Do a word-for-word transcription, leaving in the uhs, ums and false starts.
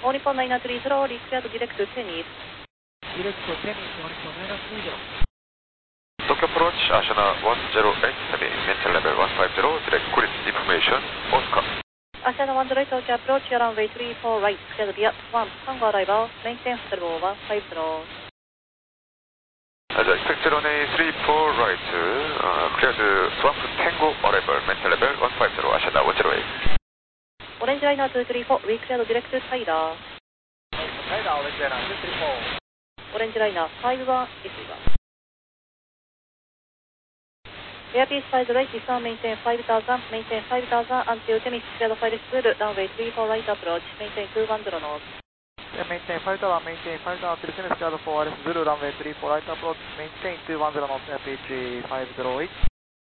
All Nippon nine three zero, reach clear to direct to Tennis. Direct to Tennis, All Nippon nine three zero. Tokyo approach, Ashana one zero eight, heavy, maintain level one five zero, direct grid information, Oscar. Ashana one zero eight, Tokyo approach, runway three four right, clear to via one, Tango arrival, maintain hotel one five zero. As expected on a three four right, uh, cleared Swamp Tango arrival, maintain level one five zero, Ashana one zero eight. Orange liner two three four, we cleared direct to Tyler. Tyler, orange liner two three four. Orange liner five one, S one. Airpiece five right, this one maintain five thousand, maintain five thousand until Tennis cleared file school, runway three four right approach, maintain two one zero knots. Yeah, maintain five thousand, maintain five thousand until Tennis cleared for Zulu, runway three four right approach, maintain two one zero knots, Airpiece five zero eight.